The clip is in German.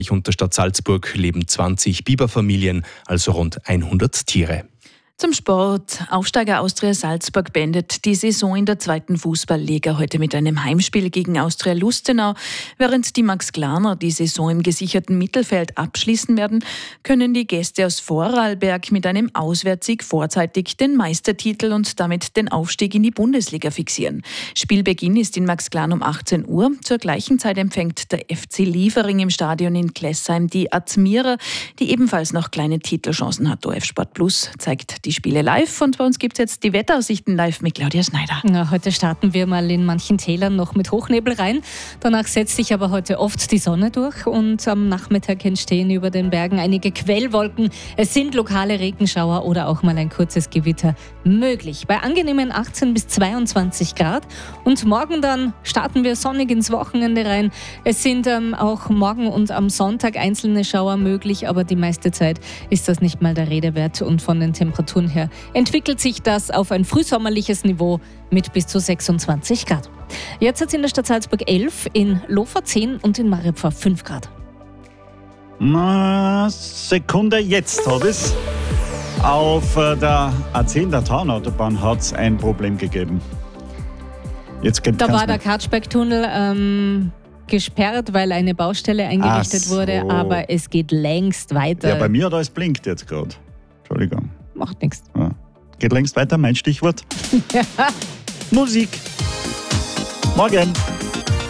Und der Stadt Salzburg leben 20 Biberfamilien, also rund 100 Tiere. Zum Sport. Aufsteiger Austria Salzburg beendet die Saison in der 2. Fußballliga heute mit einem Heimspiel gegen Austria Lustenau. Während die Max Glaner die Saison im gesicherten Mittelfeld abschließen werden, können die Gäste aus Vorarlberg mit einem Auswärtssieg vorzeitig den Meistertitel und damit den Aufstieg in die Bundesliga fixieren. Spielbeginn ist in Max Glan um 18 Uhr. Zur gleichen Zeit empfängt der FC Liefering im Stadion in Klessheim die Admira, die ebenfalls noch kleine Titelchancen hat. OF Sport Plus zeigt die Spiele live und bei uns gibt es jetzt die Wetteraussichten live mit Claudia Schneider. Ja, heute starten wir mal in manchen Tälern noch mit Hochnebel rein. Danach setzt sich aber heute oft die Sonne durch und am Nachmittag entstehen über den Bergen einige Quellwolken. Es sind lokale Regenschauer oder auch mal ein kurzes Gewitter möglich. Bei angenehmen 18 bis 22 Grad. Und morgen dann starten wir sonnig ins Wochenende rein. Es sind auch morgen und am Sonntag einzelne Schauer möglich, aber die meiste Zeit ist das nicht mal der Rede wert. Und von den Temperaturen her entwickelt sich das auf ein frühsommerliches Niveau mit bis zu 26 Grad. Jetzt hat es in der Stadt Salzburg 11, in Lofer 10 und in Maribor 5 Grad. Sekunde, jetzt habe ich es. Auf der A10, der Taunautobahn, hat es ein Problem gegeben. Da war der Kartschberg-Tunnel gesperrt, weil eine Baustelle eingerichtet wurde, aber es geht längst weiter. Ja, bei mir hat alles blinkt jetzt gerade. Entschuldigung. Macht nichts. Ja. Geht längst weiter, mein Stichwort. Musik. Morgen.